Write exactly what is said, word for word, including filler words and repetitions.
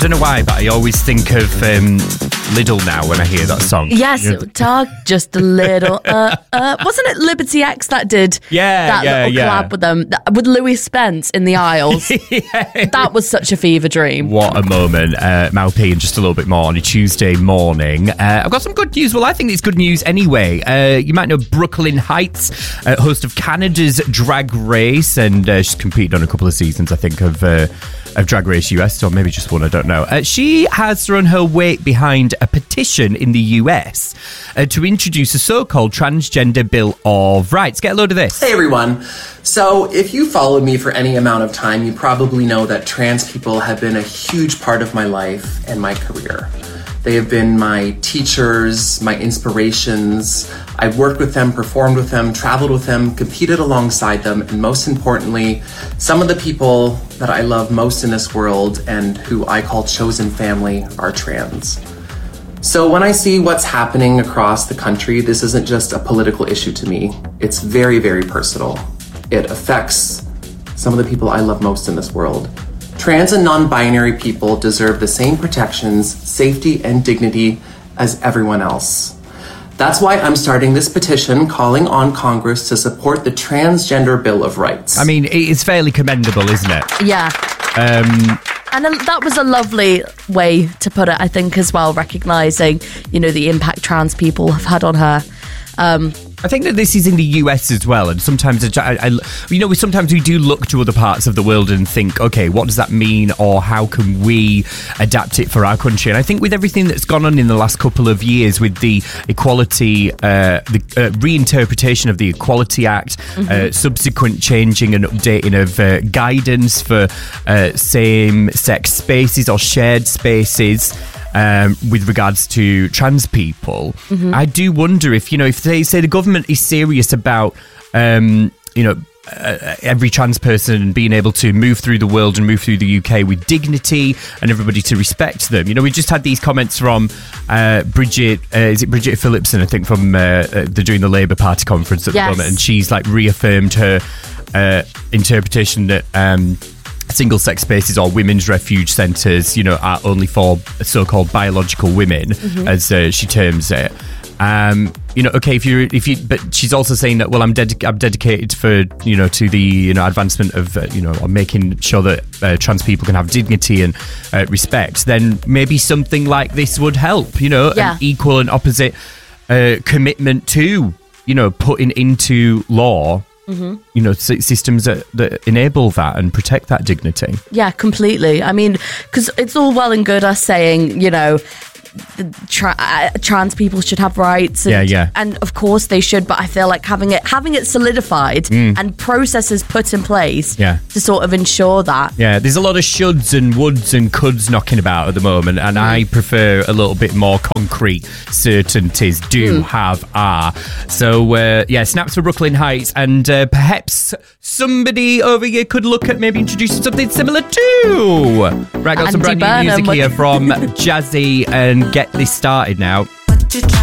don't know why, but I always think of um, Lidl now when I hear that song. Yes, You know, talk just a little. Uh, uh, wasn't it Liberty X that did Yeah, that yeah, little yeah. collab with them, th- with Louis Spence in the aisles? yeah. That was such a fever dream. What a moment. Uh, Malpy and just a little bit more on a Tuesday morning. Uh, I've got some good news. Well, I think it's good news anyway. Uh, you might know Brooklyn Heights, uh, host of Canada's Drag Race, and uh, she's competed on a couple of seasons, I think, of uh, of Drag Race U S, or maybe just one, I don't know. Uh, she has thrown her weight behind a petition in the U S uh, to introduce a so-called transgender Bill of Rights. Get a load of this. Hey everyone. So if you followed me for any amount of time, you probably know that trans people have been a huge part of my life and my career. They have been my teachers, my inspirations. I've worked with them, performed with them, traveled with them, competed alongside them, and most importantly, some of the people that I love most in this world and who I call chosen family are trans. So when I see what's happening across the country, this isn't just a political issue to me. It's very, very personal. It affects some of the people I love most in this world. Trans and non-binary people deserve the same protections, safety, and dignity as everyone else. That's why I'm starting this petition calling on Congress to support the Transgender Bill of Rights. I mean, it's fairly commendable, isn't it? Yeah. Um, And a- that was a lovely way to put it, I think, as well, recognising, you know, the impact trans people have had on her. Um, I think that this is in the U S as well, and sometimes, I, I, you know, we sometimes we do look to other parts of the world and think, okay, what does that mean, or how can we adapt it for our country? And I think with everything that's gone on in the last couple of years, with the equality, uh, the uh, reinterpretation of the Equality Act, mm-hmm. uh, subsequent changing and updating of uh, guidance for uh, same-sex spaces or shared spaces. Um, with regards to trans people, mm-hmm. I do wonder if, you know, if they say the government is serious about, um, you know, uh, every trans person being able to move through the world and move through the U K with dignity and everybody to respect them. You know, we just had these comments from uh, Bridget, uh, is it Bridget Phillipson, I think, from uh, uh, they're doing the Labour Party conference at yes. the moment, and she's like reaffirmed her uh, interpretation that um, single-sex spaces or women's refuge centres, you know, are only for so-called biological women, mm-hmm. as uh, she terms it. Um, you know, okay, if you if you, but she's also saying that, well, I'm, dedic- I'm dedicated for, you know, to the, you know, advancement of, uh, you know, or making sure that uh, trans people can have dignity and uh, respect. Then maybe something like this would help, you know, yeah. an equal and opposite uh, commitment to, you know, putting into law. Mm-hmm. You know, systems that, that enable that and protect that dignity. Yeah, completely. I mean, because it's all well and good us saying, you know, the tra- uh, trans people should have rights. And, yeah, yeah. And of course they should, but I feel like having it having it solidified mm. and processes put in place yeah. to sort of ensure that. Yeah, there's a lot of shoulds and woulds and coulds knocking about at the moment, and mm. I prefer a little bit more concrete certainties. Do mm. have are. So, uh, yeah, snaps for Brooklyn Heights, and uh, perhaps somebody over here could look at maybe introducing something similar too. Right, got some Andy brand new Burnham. music here from Jazzy, and get this started now. What you try